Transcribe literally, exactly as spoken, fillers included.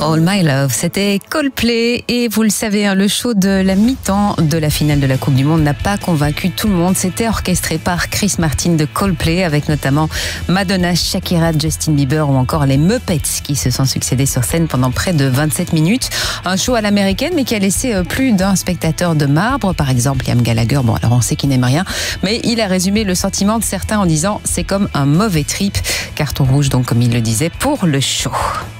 All My Love, c'était Coldplay et vous le savez, hein, le show de la mi-temps de la finale de la Coupe du Monde n'a pas convaincu tout le monde. C'était orchestré par Chris Martin de Coldplay avec notamment Madonna, Shakira, Justin Bieber ou encore les Muppets qui se sont succédés sur scène pendant près de vingt-sept minutes. Un show à l'américaine mais qui a laissé plus d'un spectateur de marbre. Par exemple, Liam Gallagher, bon alors on sait qu'il n'aime rien, mais il a résumé le sentiment de certains en disant c'est comme un mauvais trip. Carton rouge donc comme il le disait pour le show.